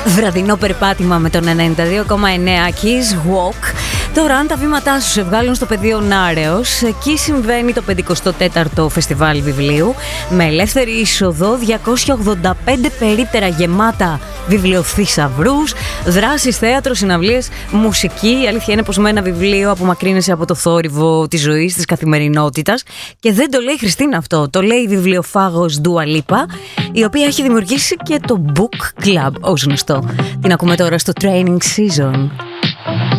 Βραδινό περπάτημα με τον 92,9 Kiss Walk. Τώρα, αν τα βήματά σου σε βγάλουν στο πεδίο Νάρεως, εκεί συμβαίνει το 54ο Φεστιβάλ Βιβλίου, με ελεύθερη είσοδο, 285 περίπτερα γεμάτα βιβλιοθησαυρούς, δράσεις, θέατρο, συναυλίες, μουσική. Η αλήθεια είναι πως με ένα βιβλίο απομακρύνεσαι από το θόρυβο της ζωής, της καθημερινότητας. Και δεν το λέει η Χριστίνα αυτό, το λέει η βιβλιοφάγος Dua Lipa, η οποία έχει δημιουργήσει και το Book Club ως γνωστό. Την ακούμε τώρα στο Training Season.